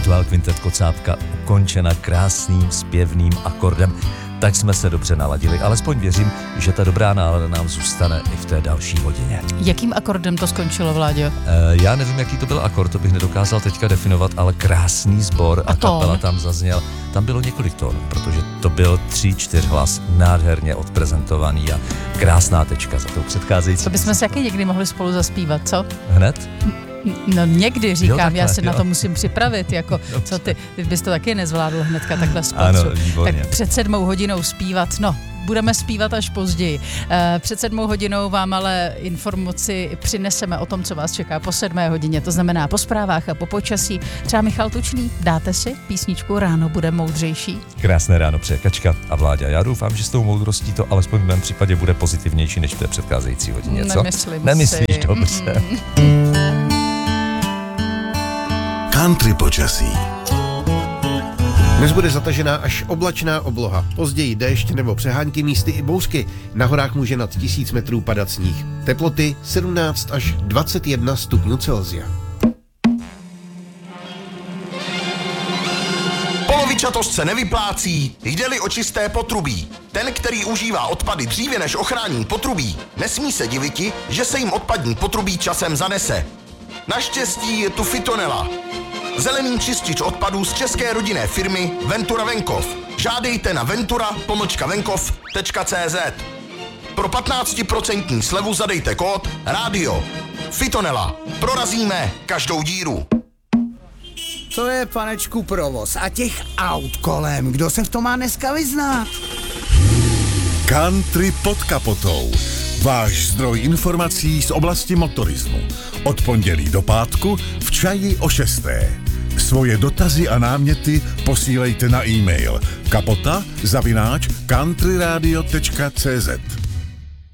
Dual Quintet Kocábka ukončena krásným zpěvným akordem. Tak jsme se dobře naladili, alespoň věřím, že ta dobrá nálada nám zůstane i v té další hodině. Jakým akordem to skončilo, Vláďo? Já nevím, jaký to byl akord, to bych nedokázal teďka definovat, ale krásný sbor a kapela tam zazněl. Tam bylo několik tónů, protože to byl 3-4 hlas, nádherně odprezentovaný a krásná tečka za tou předcházející. To bychom se někdy mohli spolu zaspívat, co? Hned? No někdy říkám, takhle, já se na to musím připravit, jako co ty bys to taky nezvládl hnedka takhle z Ano, tak před 7 hodinou zpívat, budeme zpívat až později. Před 7 hodinou vám ale informaci přineseme o tom, co vás čeká po 7 hodině, to znamená po zprávách a po počasí. Třeba Michal Tučný, dáte si písničku Ráno bude moudřejší? Krásné ráno přeje Kačka a Vláďa. Já doufám, že s tou moudrostí to alespoň v mém případě bude pozitivnější než v té předcházející hodině, co? Nemyslíš, dobře. Country počasí. Dnes bude zatažená až oblačná obloha, později déšť nebo přehánky, místy i bouřky. Na horách může nad 1000 metrů padat sníh. Teploty 17 až 21 stupňů Celsia. Polovičatost se nevyplácí, jde-li o čisté potrubí. Ten, který užívá odpady dříve než ochrání potrubí, nesmí se diviti, že se jim odpadní potrubí časem zanese. Naštěstí je tu Fitonela. Zelený čistič odpadů z české rodinné firmy Ventura Venkov. Žádejte na ventura-venkov.cz. Pro 15% slevu zadejte kód RÁDIO. Fitonela. Prorazíme každou díru. To je, panečku, provoz a těch aut kolem. Kdo se v tom má dneska vyznat? Country pod kapotou. Váš zdroj informací z oblasti motorismu. Od pondělí do pátku v čaji o 6. Svoje dotazy a náměty posílejte na e-mail kapota@countryradio.cz.